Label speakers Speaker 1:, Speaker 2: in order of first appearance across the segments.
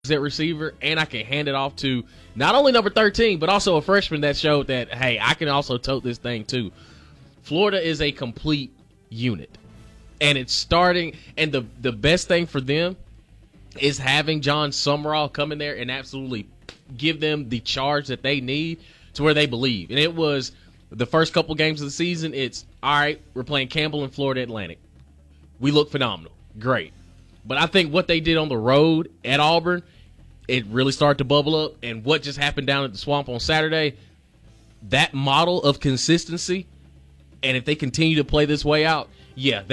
Speaker 1: at receiver, and I can hand it off to not only number 13, but also a freshman that showed that, hey, I can also tote this thing too. Florida is a complete unit, and it's starting, and the best thing for them is having John Summerall come in there and absolutely give them the charge that they need to where they believe. And it was the first couple games of the season, it's, all right, we're playing Campbell and Florida Atlantic. We look phenomenal. Great. But I think what they did on the road at Auburn, it really started to bubble up. And what just happened down at the Swamp on Saturday, that model of consistency, and if they continue to play this way out, yeah,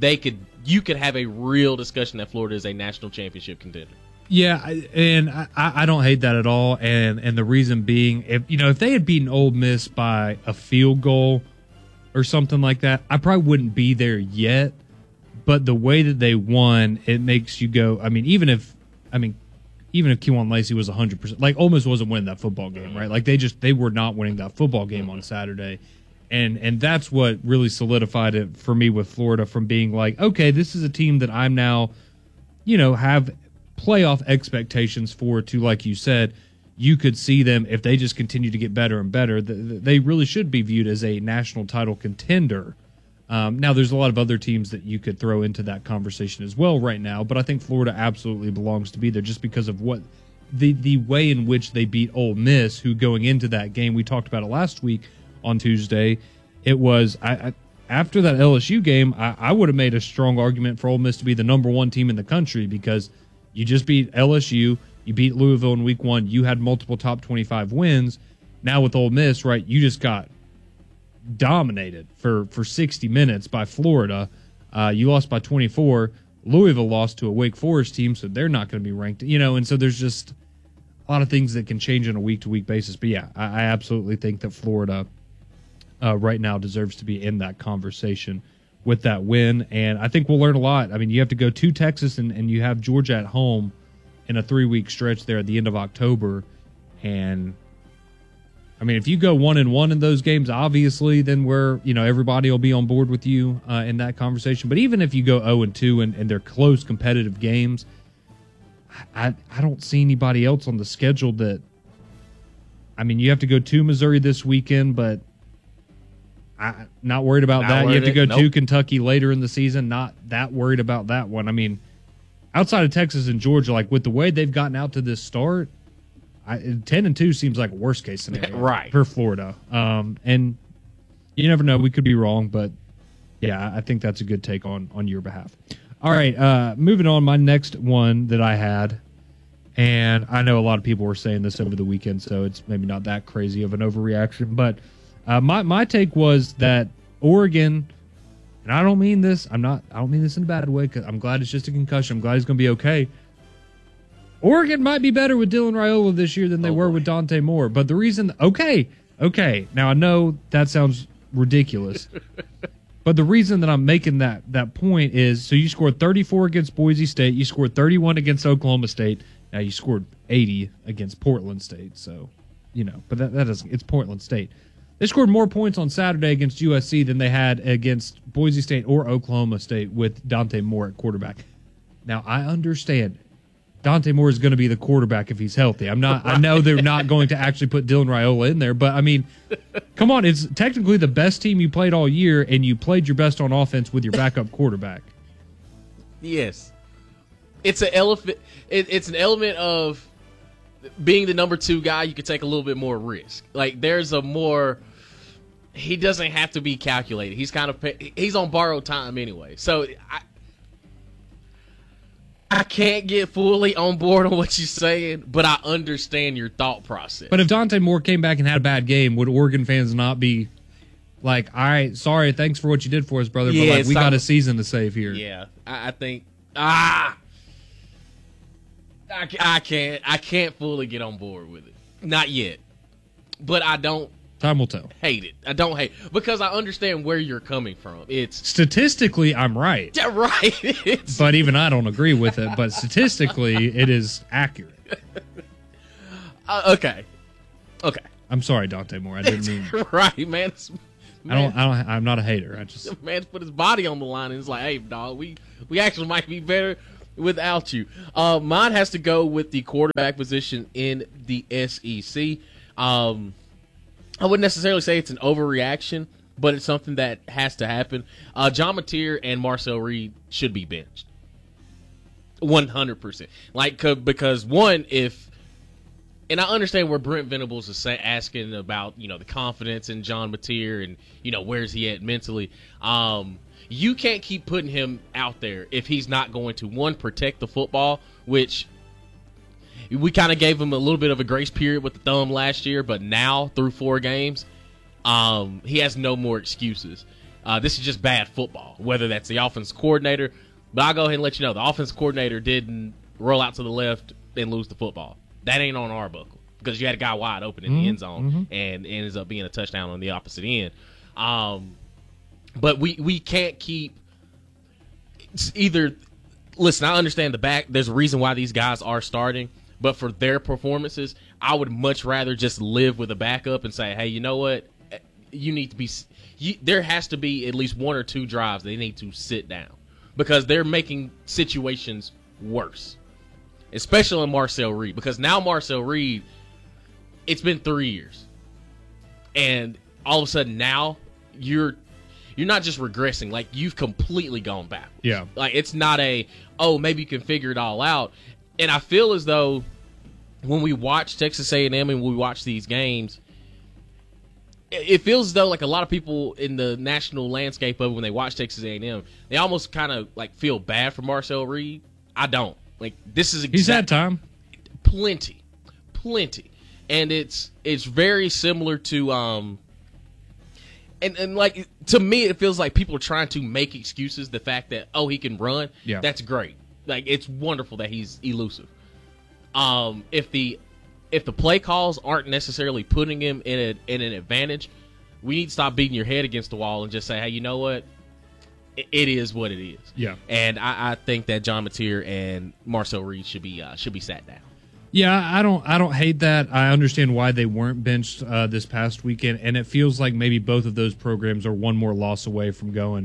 Speaker 1: you could have a real discussion that Florida is a national championship contender.
Speaker 2: Yeah, I don't hate that at all. And the reason being, if they had beaten Ole Miss by a field goal or something like that, I probably wouldn't be there yet. But the way that they won, it makes you go. Even if Kewan Lacey was 100%, like Ole Miss wasn't winning that football game, right? Like they were not winning that football game on Saturday, and that's what really solidified it for me with Florida from being like, okay, this is a team that I'm now, have playoff expectations for. To, like you said, you could see them if they just continue to get better and better. They really should be viewed as a national title contender. Now, there's a lot of other teams that you could throw into that conversation as well right now, but I think Florida absolutely belongs to be there just because of what the way in which they beat Ole Miss, who going into that game, we talked about it last week on Tuesday, it was after that LSU game, I would have made a strong argument for Ole Miss to be the number one team in the country because you just beat LSU, you beat Louisville in week 1, you had multiple top 25 wins. Now with Ole Miss, right, you just got dominated for 60 minutes by Florida. You lost by 24. Louisville lost to a Wake Forest team, so they're not going to be ranked. And so there's just a lot of things that can change on a week-to-week basis. But, yeah, I absolutely think that Florida right now deserves to be in that conversation with that win. And I think we'll learn a lot. You have to go to Texas, and you have Georgia at home in a 3-week stretch there at the end of October. And if you go 1-1 in those games, obviously, then everybody will be on board with you in that conversation. But even if you go 0-2 and they're close, competitive games, I don't see anybody else on the schedule that. You have to go to Missouri this weekend, but I'm not worried about that. You have to go to Kentucky later in the season. Not that worried about that one. Outside of Texas and Georgia, like with the way they've gotten out to this start, 10-2 seems like a worst case scenario
Speaker 1: right
Speaker 2: for Florida. And you never know, we could be wrong, but yeah, I think that's a good take on your behalf. All right, moving on, my next one that I had, and I know a lot of people were saying this over the weekend, so it's maybe not that crazy of an overreaction, but my take was that Oregon, and I don't mean this in a bad way, because I'm glad it's just a concussion. I'm glad he's going to be okay. Oregon might be better with Dylan Raiola this year than they were with Dante Moore. But the reason, okay. Now, I know that sounds ridiculous. But the reason that I'm making that point is, so you scored 34 against Boise State. You scored 31 against Oklahoma State. Now, you scored 80 against Portland State. So, but that doesn't, it's Portland State. They scored more points on Saturday against USC than they had against Boise State or Oklahoma State with Dante Moore at quarterback. Now, I understand Dante Moore is going to be the quarterback if he's healthy. I know they're not going to actually put Dylan Raiola in there, but come on, it's technically the best team you played all year, and you played your best on offense with your backup quarterback.
Speaker 1: Yes, it's an element of being the number 2 guy. You can take a little bit more risk. Like he doesn't have to be calculated. He's on borrowed time anyway. So I can't get fully on board on what you're saying, but I understand your thought process.
Speaker 2: But if Dante Moore came back and had a bad game, would Oregon fans not be like, all right, sorry, thanks for what you did for us, brother, but we got a season to save here?
Speaker 1: Yeah, I think I can't fully get on board with it. Not yet. But I don't.
Speaker 2: Time will tell.
Speaker 1: Hate it. I don't hate it because I understand where you're coming from. It's
Speaker 2: statistically, I'm right.
Speaker 1: Yeah, right.
Speaker 2: But even I don't agree with it. But statistically, it is accurate.
Speaker 1: Okay.
Speaker 2: I'm sorry, Dante Moore. I didn't mean
Speaker 1: right, man.
Speaker 2: I'm not a hater. I just
Speaker 1: man's put his body on the line and it's like, hey, dog, we actually might be better. without you. Mine has to go with the quarterback position in the SEC. I wouldn't necessarily say it's an overreaction, but it's something that has to happen. John Mateer and Marcel Reed should be benched. 100%. Because one, and I understand where Brent Venables is asking about, the confidence in John Mateer and, where's he at mentally. You can't keep putting him out there if he's not going to, one, protect the football, which we kind of gave him a little bit of a grace period with the thumb last year, but now through 4 games, he has no more excuses. This is just bad football, whether that's the offense coordinator. But I'll go ahead and let you know, the offense coordinator didn't roll out to the left and lose the football. That ain't on Arbuckle because you had a guy wide open in the end zone and ends up being a touchdown on the opposite end. But we can't keep either. Listen, I understand there's a reason why these guys are starting, but for their performances, I would much rather just live with a backup and say, hey, you know what? You need to be. There has to be at least 1 or 2 drives they need to sit down because they're making situations worse, especially on Marcel Reed. Because now Marcel Reed, it's been 3 years, and all of a sudden now you're not just regressing, like you've completely gone backwards.
Speaker 2: Yeah.
Speaker 1: Like it's not maybe you can figure it all out. And I feel as though when we watch Texas A&M and we watch these games, it feels as though like a lot of people in the national landscape of when they watch Texas A&M, they almost kind of like feel bad for Marcel Reed. I don't. Like this is
Speaker 2: he's had time.
Speaker 1: Plenty. And it's very similar to And like to me, it feels like people are trying to make excuses. The fact that he can run, that's great. Like it's wonderful that he's elusive. If the play calls aren't necessarily putting him in an advantage, we need to stop beating your head against the wall and just say, hey, you know what? It is what it is.
Speaker 2: Yeah.
Speaker 1: And I think that John Mateer and Marcel Reed should be sat down.
Speaker 2: Yeah, I don't hate that. I understand why they weren't benched this past weekend, and it feels like maybe both of those programs are one more loss away from going,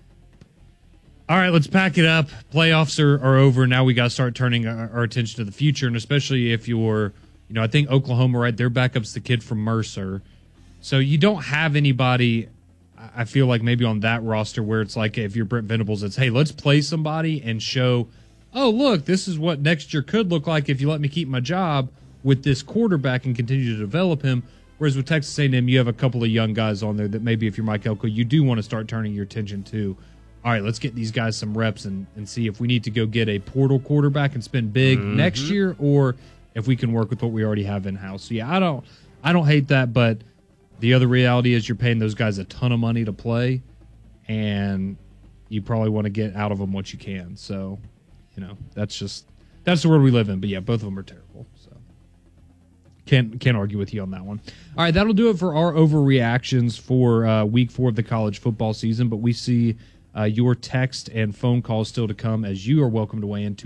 Speaker 2: all right, let's pack it up. Playoffs are over. Now we got to start turning our attention to the future, and especially if you're, I think Oklahoma, right, their backup's the kid from Mercer. So you don't have anybody, I feel like maybe on that roster where it's like if you're Brent Venables, it's, hey, let's play somebody and show, oh, look, this is what next year could look like if you let me keep my job with this quarterback and continue to develop him. Whereas with Texas A&M, you have a couple of young guys on there that maybe if you're Mike Elko, you do want to start turning your attention to, all right, let's get these guys some reps and see if we need to go get a portal quarterback and spend big next year or if we can work with what we already have in-house. So, yeah, I don't hate that, but the other reality is you're paying those guys a ton of money to play, and you probably want to get out of them what you can. So, that's the world we live in. But, yeah, both of them are terrible. So can't argue with you on that one. All right, that'll do it for our overreactions for Week 4 of the college football season. But we see your text and phone calls still to come, as you are welcome to weigh in,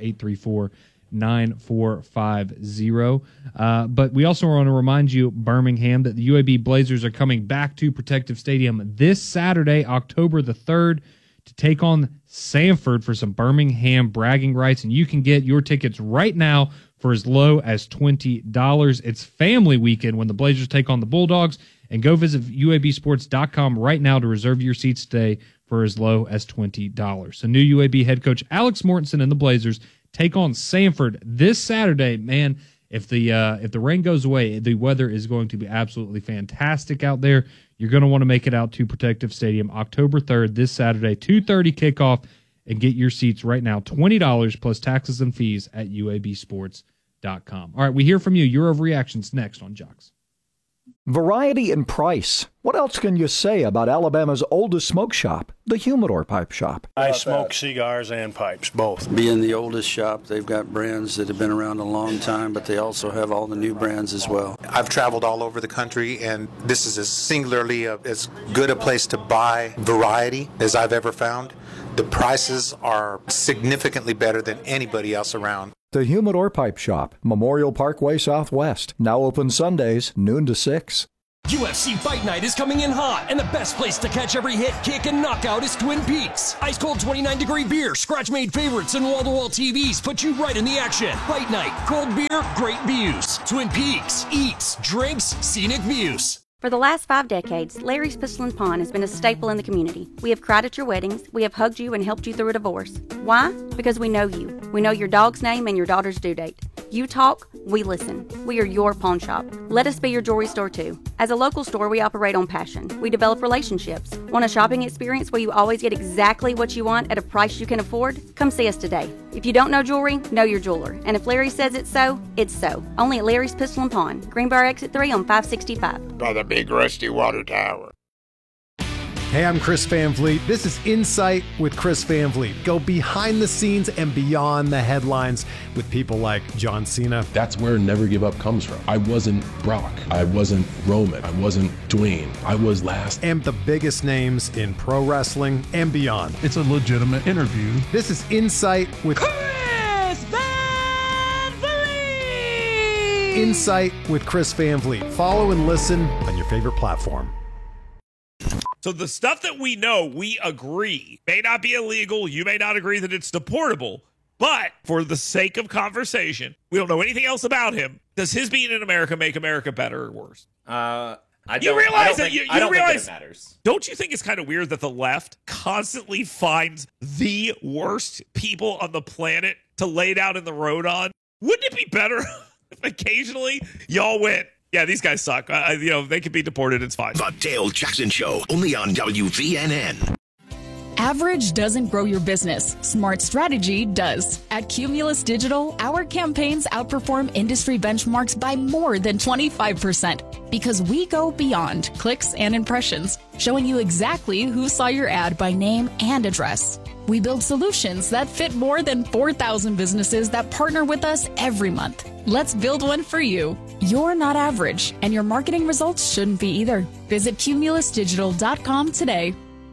Speaker 2: 205-834-9450. But we also want to remind you, Birmingham, that the UAB Blazers are coming back to Protective Stadium this Saturday, October the 3rd, to take on Samford for some Birmingham bragging rights. And you can get your tickets right now for as low as $20. It's family weekend when the Blazers take on the Bulldogs. And go visit UABsports.com right now to reserve your seats today for as low as $20. So new UAB head coach Alex Mortensen and the Blazers take on Samford this Saturday. Man, if the rain goes away, the weather is going to be absolutely fantastic out there. You're going to want to make it out to Protective Stadium October 3rd, this Saturday, 2:30 kickoff, and get your seats right now, $20 plus taxes and fees at UABsports.com. All right, we hear from you. Your overreactions next on Jocks.
Speaker 3: Variety and price. What else can you say about Alabama's oldest smoke shop, the Humidor Pipe Shop?
Speaker 4: I smoke cigars and pipes, both.
Speaker 5: Being the oldest shop, they've got brands that have been around a long time, but they also have all the new brands as well.
Speaker 6: I've traveled all over the country, and this is as good a place to buy variety as I've ever found. The prices are significantly better than anybody else around.
Speaker 3: The Humidor Pipe Shop, Memorial Parkway Southwest. Now open Sundays, noon to 6.
Speaker 7: UFC Fight Night is coming in hot, and the best place to catch every hit, kick, and knockout is Twin Peaks. Ice cold 29-degree beer, scratch-made favorites, and wall-to-wall TVs put you right in the action. Fight Night, cold beer, great views. Twin Peaks, eats, drinks, scenic views.
Speaker 8: For the last 5 decades, Larry's Pistol and Pawn has been a staple in the community. We have cried at your weddings. We have hugged you and helped you through a divorce. Why? Because we know you. We know your dog's name and your daughter's due date. You talk, we listen. We are your pawn shop. Let us be your jewelry store too. As a local store, we operate on passion. We develop relationships. Want a shopping experience where you always get exactly what you want at a price you can afford? Come see us today. If you don't know jewelry, know your jeweler. And if Larry says it's so, it's so. Only at Larry's Pistol and Pawn, Greenbrier Exit 3 on 565.
Speaker 9: By the big rusty water tower.
Speaker 10: Hey, I'm Chris Van Vliet. This is Insight with Chris Van Vliet. Go behind the scenes and beyond the headlines with people like John Cena.
Speaker 11: That's where Never Give Up comes from. I wasn't Brock. I wasn't Roman. I wasn't Dwayne. I was last.
Speaker 10: And the biggest names in pro wrestling and beyond.
Speaker 12: It's a legitimate interview.
Speaker 10: This is Insight with
Speaker 13: Chris Van Vliet.
Speaker 10: Insight with Chris Van Vliet. Follow and listen on your favorite platform.
Speaker 14: So the stuff that we know, we agree, may not be illegal. You may not agree that it's deportable. But for the sake of conversation, we don't know anything else about him. Does his being in America make America better or worse?
Speaker 15: I don't think it matters.
Speaker 14: Don't you think it's kind of weird that the left constantly finds the worst people on the planet to lay down in the road on? Wouldn't it be better if occasionally y'all went, yeah, these guys suck. They could be deported. It's fine.
Speaker 16: The Dale Jackson Show, only on WVNN.
Speaker 17: Average doesn't grow your business. Smart strategy does. At Cumulus Digital, our campaigns outperform industry benchmarks by more than 25% because we go beyond clicks and impressions, showing you exactly who saw your ad by name and address. We build solutions that fit more than 4,000 businesses that partner with us every month. Let's build one for you. You're not average, and your marketing results shouldn't be either. Visit cumulusdigital.com today.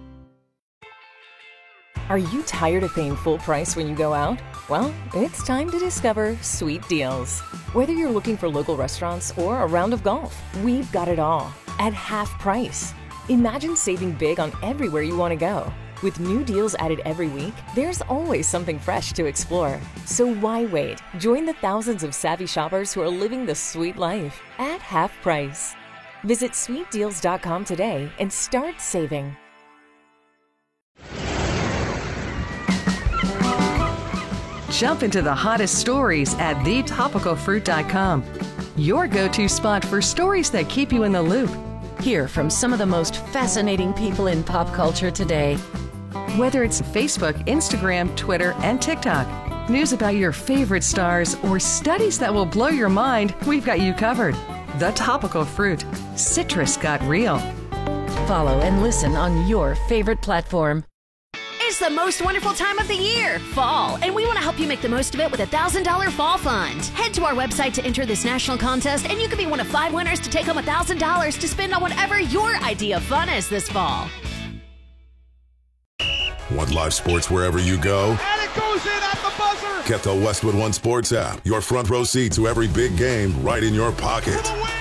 Speaker 18: Are you tired of paying full price when you go out? Well, it's time to discover Sweet Deals. Whether you're looking for local restaurants or a round of golf, we've got it all at half price. Imagine saving big on everywhere you want to go. With new deals added every week, there's always something fresh to explore. So why wait? Join the thousands of savvy shoppers who are living the sweet life at half price. Visit sweetdeals.com today and start saving.
Speaker 19: Jump into the hottest stories at thetopicalfruit.com. Your go-to spot for stories that keep you in the loop. Hear from some of the most fascinating people in pop culture today. Whether it's Facebook, Instagram, Twitter, and TikTok, news about your favorite stars, or studies that will blow your mind, we've got you covered. The Topical Fruit. Citrus got real. Follow and listen on your favorite platform.
Speaker 20: It's the most wonderful time of the year, fall, and we want to help you make the most of it with a $1,000 fall fund. Head to our website to enter this national contest, and you could be one of 5 winners to take home $1,000 to spend on whatever your idea of fun is this fall.
Speaker 21: Want live sports wherever you go?
Speaker 13: And it goes in at the buzzer!
Speaker 21: Get the Westwood One Sports app. Your front row seat to every big game right in your pocket.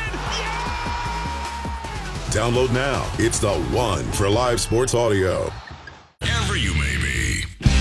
Speaker 21: Download now. It's the one for live sports audio.
Speaker 16: Wherever you may be.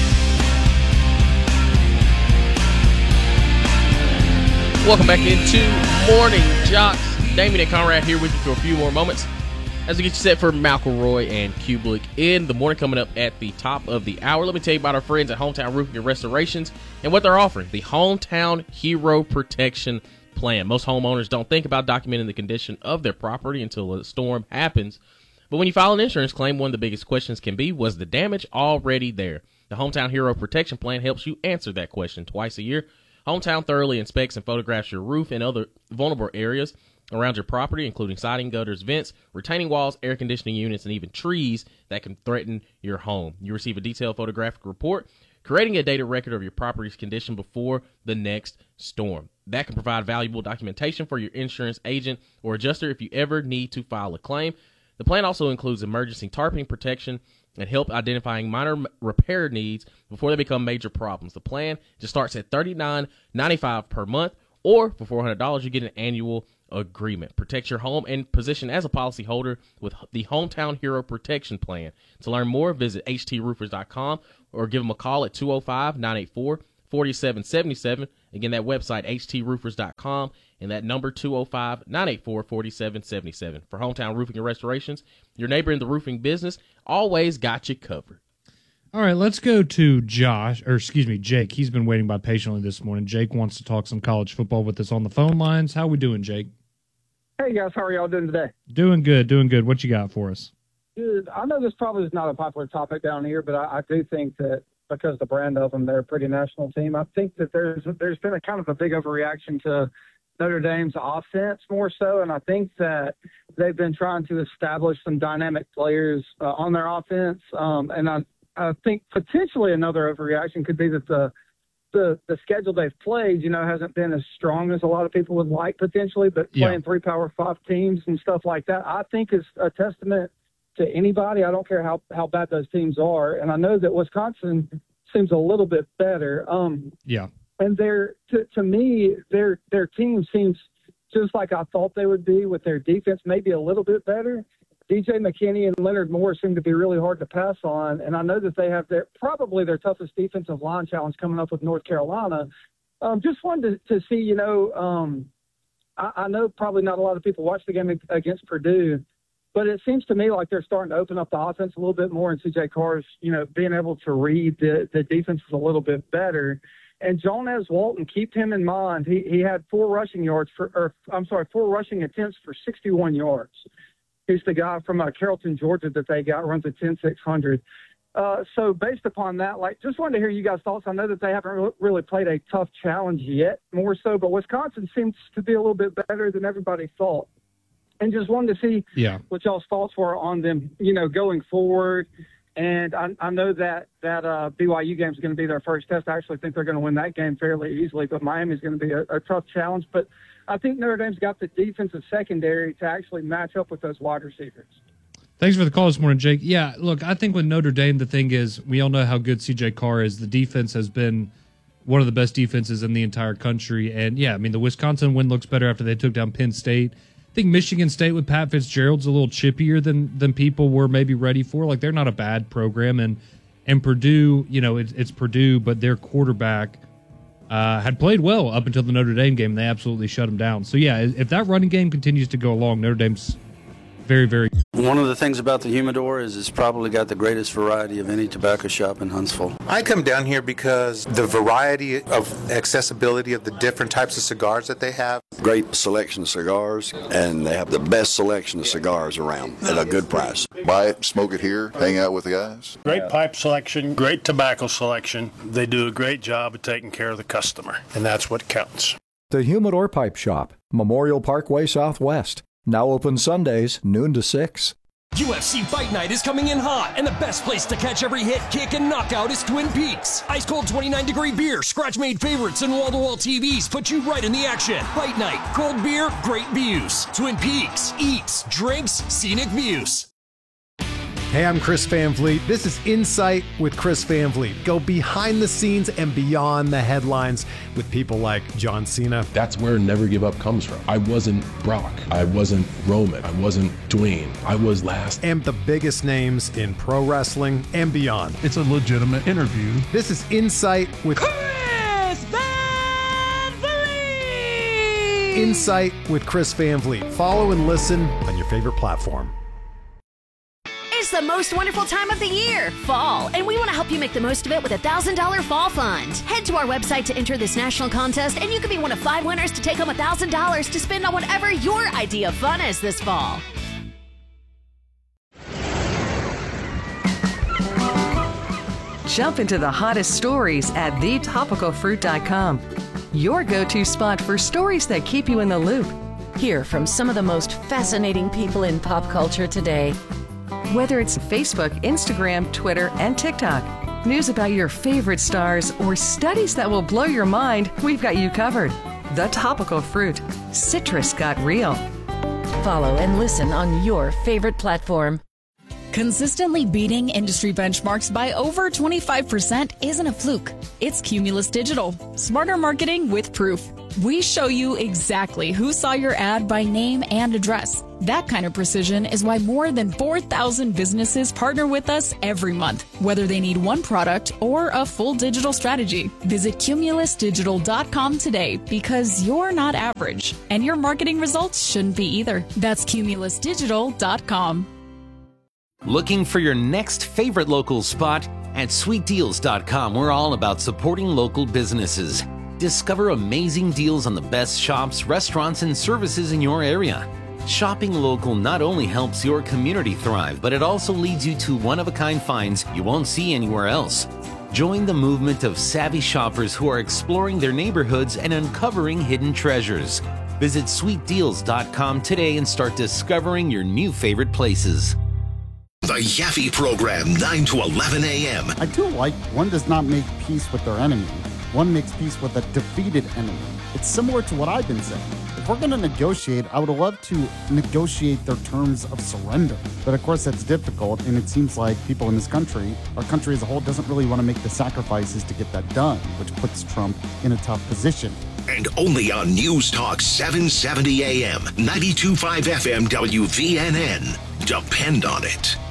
Speaker 1: Welcome back into Morning Jocks. Damien and Conrad here with you for a few more moments as we get you set for McElroy and Kublik in the morning, coming up at the top of the hour. Let me tell you about our friends at Hometown Roofing and Restorations and what they're offering, the Hometown Hero Protection Plan. Most homeowners don't think about documenting the condition of their property until a storm happens. But when you file an insurance claim, one of the biggest questions can be, was the damage already there? The Hometown Hero Protection Plan helps you answer that question twice a year. Hometown thoroughly inspects and photographs your roof and other vulnerable areas around your property, including siding, gutters, vents, retaining walls, air conditioning units, and even trees that can threaten your home. You receive a detailed photographic report, creating a data record of your property's condition before the next storm. That can provide valuable documentation for your insurance agent or adjuster if you ever need to file a claim. The plan also includes emergency tarping protection and help identifying minor repair needs before they become major problems. The plan just starts at $39.95 per month, or for $400, you get an annual agreement. Protect your home and position as a policyholder with the Hometown Hero Protection Plan. To learn more, visit htroofers.com or give them a call at 205-984-4777. Again, that website, htroofers.com, and that number 205-984-4777. For Hometown Roofing and Restorations, your neighbor in the roofing business, always got you covered.
Speaker 2: All right, let's go to Jake. He's been waiting by patiently this morning. Jake wants to talk some college football with us on the phone lines. How we doing, Jake?
Speaker 12: Hey, guys. How are y'all doing today?
Speaker 2: Doing good. What you got for us?
Speaker 12: Good. I know this probably is not a popular topic down here, but I do think that because the brand of them, they're a pretty national team. I think that there's been a kind of a big overreaction to Notre Dame's offense more so, and I think that they've been trying to establish some dynamic players on their offense, and I think potentially another overreaction could be that the schedule they've played, hasn't been as strong as a lot of people would like potentially, but playing 3 Power 5 teams and stuff like that, I think is a testament to anybody. I don't care how bad those teams are. And I know that Wisconsin seems a little bit better. And to me, their team seems just like I thought they would be, with their defense maybe a little bit better. DJ McKinney and Leonard Moore seem to be really hard to pass on, and I know that they have probably their toughest defensive line challenge coming up with North Carolina. Just wanted to see, I know probably not a lot of people watch the game against Purdue, but it seems to me like they're starting to open up the offense a little bit more, and C.J. Carr's, being able to read the defenses a little bit better. And Jonas Walton, keep him in mind. He had 4 rushing attempts for 61 yards. He's the guy from Carrollton, Georgia that they got, runs a 10.600. So based upon that, just wanted to hear you guys' thoughts. I know that they haven't really played a tough challenge yet, more so, but Wisconsin seems to be a little bit better than everybody thought. And just wanted to see what y'all's thoughts were on them, going forward. And I know that BYU game is going to be their first test. I actually think they're going to win that game fairly easily, but Miami's going to be a tough challenge. But I think Notre Dame's got the defensive secondary to actually match up with those wide receivers.
Speaker 2: Thanks for the call this morning, Jake. Yeah, look, I think with Notre Dame, the thing is, we all know how good C.J. Carr is. The defense has been one of the best defenses in the entire country. And, the Wisconsin win looks better after they took down Penn State. I think Michigan State with Pat Fitzgerald's a little chippier than people were maybe ready for. They're not a bad program. And Purdue, it's Purdue, but their quarterback had played well up until the Notre Dame game, and they absolutely shut him down. So, if that running game continues to go along, Notre Dame's very, very good.
Speaker 5: One of the things about the Humidor is it's probably got the greatest variety of any tobacco shop in Huntsville.
Speaker 6: I come down here because the variety of accessibility of the different types of cigars that they have.
Speaker 22: Great selection of cigars, and they have the best selection of cigars around at a good price.
Speaker 9: Buy it, smoke it here, hang out with the guys.
Speaker 4: Great pipe selection, great tobacco selection. They do a great job of taking care of the customer, and that's what counts.
Speaker 3: The Humidor Pipe Shop, Memorial Parkway Southwest. Now open Sundays, noon to 6.
Speaker 7: UFC Fight Night is coming in hot, and the best place to catch every hit, kick, and knockout is Twin Peaks. Ice cold 29-degree beer, scratch-made favorites, and wall-to-wall TVs put you right in the action. Fight Night, cold beer, great views. Twin Peaks, eats, drinks, scenic views.
Speaker 10: Hey, I'm Chris Van Vliet. This is Insight with Chris Van Vliet. Go behind the scenes and beyond the headlines with people like John Cena.
Speaker 11: That's where Never Give Up comes from. I wasn't Brock. I wasn't Roman. I wasn't Dwayne. I was last.
Speaker 10: And the biggest names in pro wrestling and beyond.
Speaker 23: It's a legitimate interview.
Speaker 10: This is Insight with
Speaker 13: Chris Van Vliet.
Speaker 10: Insight with Chris Van Vliet. Follow and listen on your favorite platform.
Speaker 20: It's the most wonderful time of the year, fall, and we want to help you make the most of it with a $1,000 fall fund. Head to our website to enter this national contest, and you could be one of 5 winners to take home $1,000 to spend on whatever your idea of fun is this fall.
Speaker 19: Jump into the hottest stories at thetopicalfruit.com. Your go-to spot for stories that keep you in the loop. Hear from some of the most fascinating people in pop culture today. Whether it's Facebook, Instagram, Twitter, and TikTok, news about your favorite stars, or studies that will blow your mind, we've got you covered. The Topical Fruit. Citrus got real. Follow and listen on your favorite platform.
Speaker 17: Consistently beating industry benchmarks by over 25% isn't a fluke. It's Cumulus Digital. Smarter marketing with proof. We show you exactly who saw your ad by name and address. That kind of precision is why more than 4,000 businesses partner with us every month, whether they need one product or a full digital strategy. Visit cumulusdigital.com today because you're not average, and your marketing results shouldn't be either. That's cumulusdigital.com.
Speaker 8: Looking for your next favorite local spot? At sweetdeals.com, we're all about supporting local businesses. Discover amazing deals on the best shops, restaurants, and services in your area. Shopping local not only helps your community thrive, but it also leads you to one-of-a-kind finds you won't see anywhere else. Join the movement of savvy shoppers who are exploring their neighborhoods and uncovering hidden treasures. Visit sweetdeals.com today and start discovering your new favorite places.
Speaker 16: The Yaffe Program, 9 to 11 a.m.
Speaker 15: I do like one does not make peace with their enemy. One makes peace with a defeated enemy. It's similar to what I've been saying. If we're going to negotiate, I would love to negotiate their terms of surrender. But of course, that's difficult, and it seems like people in this country, our country as a whole, doesn't really want to make the sacrifices to get that done, which puts Trump in a tough position.
Speaker 16: And only on News Talk 770 AM, 92.5 FM WVNN. Depend on it.